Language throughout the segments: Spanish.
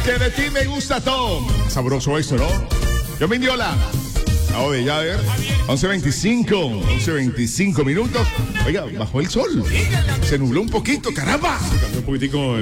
que de ti me gusta todo. Sabroso eso, ¿no? Yo me Indiola. Acabo de ya ver. 11:25 minutos. Oiga, bajó el sol. Se nubló un poquito, caramba. Se cambió un poquitico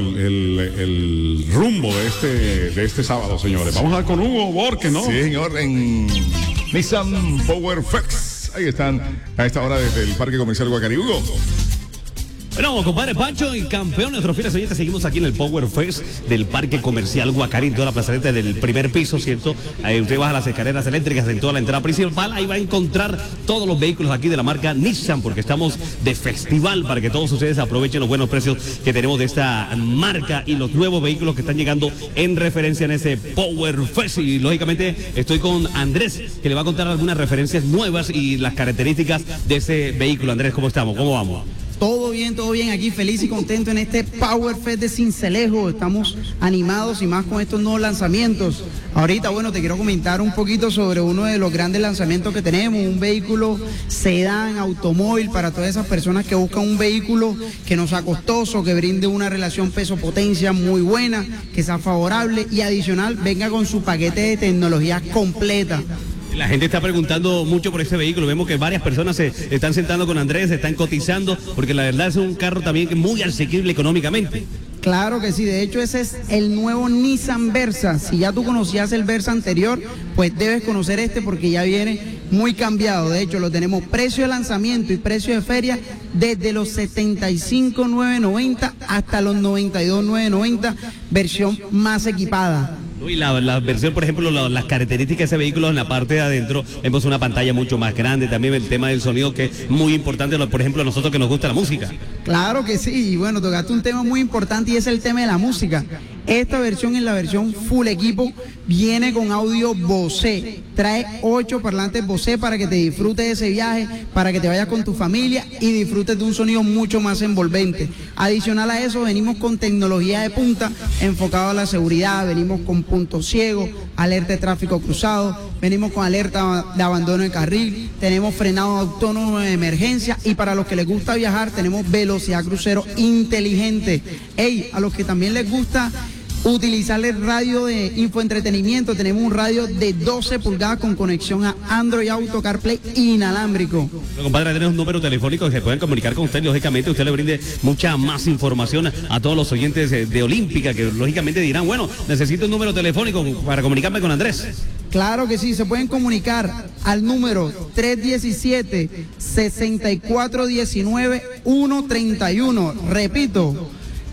el rumbo de este sábado, señores. Vamos a ver con Hugo Borges, ¿no? Sí, señor, en Nissan Power Flex. Ahí están a esta hora desde el Parque Comercial Guacarí. Hugo. Bueno, compadre Pancho y campeón, nuestros fieles oyentes, seguimos aquí en el Power Fest del Parque Comercial Guacarí, toda la plazoleta del primer piso, ¿cierto? Ahí usted baja las escaleras eléctricas en toda la entrada principal, ahí va a encontrar todos los vehículos aquí de la marca Nissan, porque estamos de festival para que todos ustedes aprovechen los buenos precios que tenemos de esta marca y los nuevos vehículos que están llegando en referencia en ese Power Fest. Y lógicamente estoy con Andrés, que le va a contar algunas referencias nuevas y las características de ese vehículo. Andrés, ¿cómo estamos? ¿Cómo vamos? Todo bien, aquí feliz y contento en este Power Fest de Sincelejo. Estamos animados y más con estos nuevos lanzamientos. Ahorita, bueno, te quiero comentar un poquito sobre uno de los grandes lanzamientos que tenemos, un vehículo sedán, automóvil, para todas esas personas que buscan un vehículo que no sea costoso, que brinde una relación peso-potencia muy buena, que sea favorable y adicional venga con su paquete de tecnología completa. La gente está preguntando mucho por este vehículo. Vemos que varias personas se están sentando con Andrés, se están cotizando, porque la verdad es un carro también muy asequible económicamente. Claro que sí, de hecho ese es el nuevo Nissan Versa. Si ya tú conocías el Versa anterior, pues debes conocer este porque ya viene muy cambiado. De hecho, lo tenemos precio de lanzamiento y precio de feria desde los 75.990 hasta los 92.990, versión más equipada. Y la versión, por ejemplo, las características de ese vehículo en la parte de adentro, vemos una pantalla mucho más grande, también el tema del sonido que es muy importante, por ejemplo, a nosotros que nos gusta la música. Claro que sí, y bueno, tocaste un tema muy importante y es el tema de la música. Esta versión es la versión full equipo, viene con audio Bose, trae 8 parlantes Bose para que te disfrutes de ese viaje, para que te vayas con tu familia y disfrutes de un sonido mucho más envolvente. Adicional a eso, venimos con tecnología de punta enfocado a la seguridad, venimos con punto ciego, alerta de tráfico cruzado, venimos con alerta de abandono de carril, tenemos frenado autónomo de emergencia y para los que les gusta viajar tenemos velocidad crucero inteligente. Hey, a los que también les gusta utilizar el radio de infoentretenimiento, tenemos un radio de 12 pulgadas con conexión a Android Auto, CarPlay inalámbrico. Bueno, compadre, tenemos un número telefónico que se pueden comunicar con usted. Lógicamente usted le brinde mucha más información a todos los oyentes de Olímpica, que lógicamente dirán, bueno, necesito un número telefónico para comunicarme con Andrés. Claro que sí, se pueden comunicar al número 317-6419-131. Repito,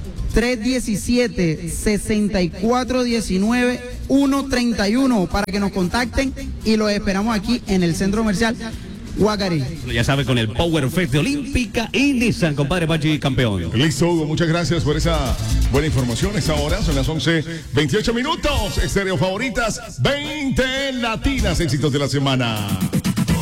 317-6419-131 para que nos contacten y los esperamos aquí en el Centro Comercial Guacarí. Ya sabe, con el Power Fest de Olímpica y Nissan, compadre Pachi, campeón. Listo, Hugo, muchas gracias por esa buena información. Esta hora son las 11:28 minutos. Estéreo favoritas, 20 latinas, éxitos de la semana.